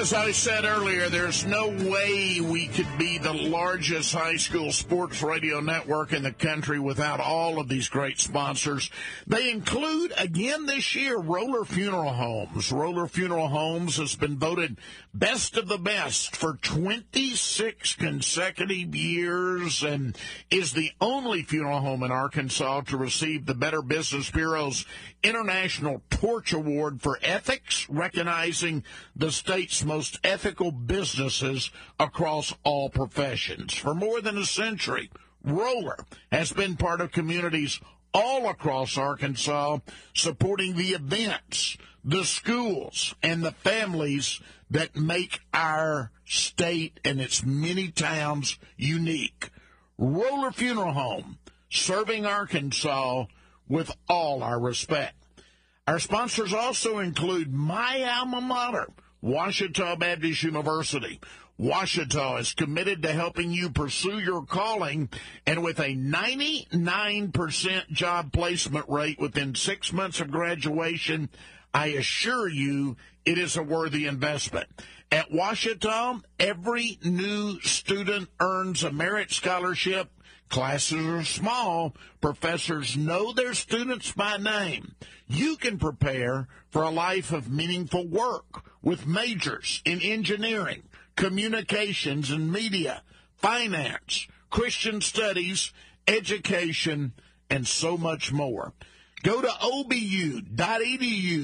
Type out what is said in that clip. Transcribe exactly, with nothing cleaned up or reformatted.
As I said earlier, there's no way we could be the largest high school sports radio network in the country without all of these great sponsors. They include, again this year, Roller Funeral Homes. Roller Funeral Homes has been voted best of the best for twenty-six consecutive years and is the only funeral home in Arkansas to receive the Better Business Bureau's International Torch Award for Ethics, recognizing the state's most ethical businesses across all professions. For more than a century, Roller has been part of communities all across Arkansas, supporting the events, the schools, and the families that make our state and its many towns unique. Roller Funeral Home, serving Arkansas with all our respect. Our sponsors also include my alma mater, Ouachita Baptist University. Ouachita is committed to helping you pursue your calling, and with a ninety-nine percent job placement rate within six months of graduation, I assure you it is a worthy investment. At Ouachita, every new student earns a merit scholarship. Classes are small. Professors know their students by name. You can prepare for a life of meaningful work with majors in engineering, communications and media, finance, Christian studies, education, and so much more. Go to O B U dot E D U